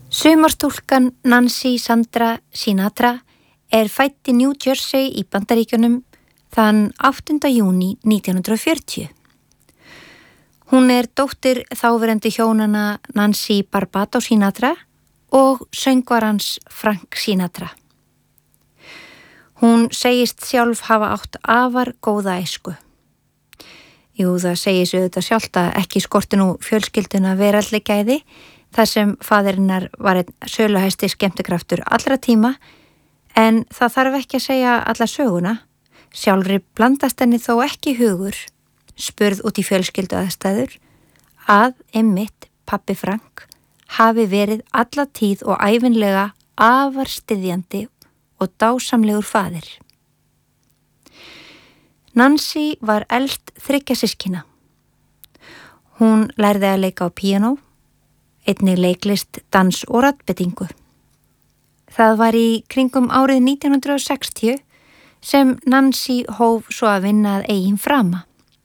Sumarstúlkan Nancy Sandra Sinatra fædd í New Jersey í Bandaríkjunum þann 8. júní 1940. Hún dóttir þáverandi hjónana Nancy Barbados Sinatra og söngvarans Frank Sinatra. Hún segist sjálf hafa átt afar góða æsku. Jú, það segir sig auðvitað sjálft að ekki skorti nú fjölskylduna veraldleg gæði, þar sem faðirinnar var einn söluhæsti skemmtikraftur allra tíma, en það þarf ekki að segja alla söguna. Sjálfri blandast henni þó ekki hugur, spurð út í fjölskyldu aðstæður, að einmitt pabbi Frank hafi verið alla tíð og ævinlega afar styðjandi og dásamlegur faðir. Nancy var elst 3 systkina. Hún lærði að leika á píanó, einnig leiklist, dans og raddbettingu. Það var í kringum árið 1960 sem Nancy hóf svo að vinna að eigin frama.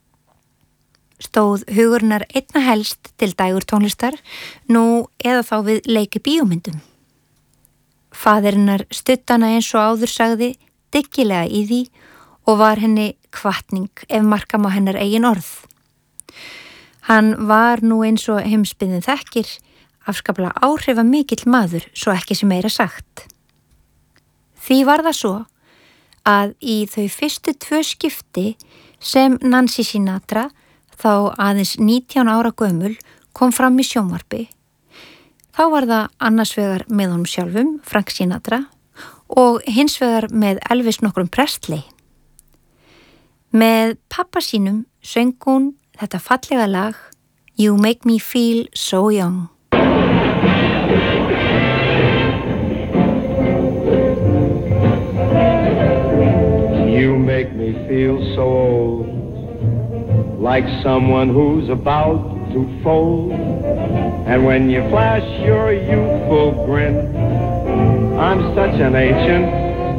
Stóð hugurnar einna helst til dægurtónlistar, nú eða þá við leiki bíómyndum. Faðirinnar stuttana eins og áður sagði dyggilega í því og var henni hvatning ef marka má hennar eigin orð. Hann var nú eins og heimsbyggðin þekkir, afskaplega áhrifamikill maður, svo ekki sem meira sagt. Því var það svo að í þau fyrstu 2 skipti sem Nancy Sinatra, þá aðeins 19 ára gömul, kom fram í sjónvarpi, þá var það annars vegar með honum sjálfum, Frank Sinatra, og hins vegar með Elvis nokkrum Presley. Með pappa sínum söng hún þetta fallega lag You Make Me Feel So Young. You make me feel so old, like someone who's about to fold. And when you flash your youthful grin, I'm such an ancient